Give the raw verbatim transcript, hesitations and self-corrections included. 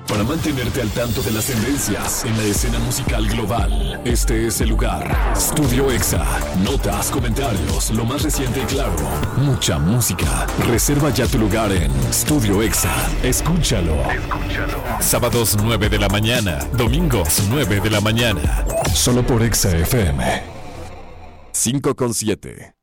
Para mantenerte al tanto de las tendencias en la escena musical global, este es el lugar. Studio Exa. Notas, comentarios, lo más reciente y claro. Mucha música. Reserva ya tu lugar en Studio Exa. Escúchalo. Escúchalo. Sábados nueve de la mañana. Domingos nueve de la mañana. Solo por Exa F M. cinco con siete.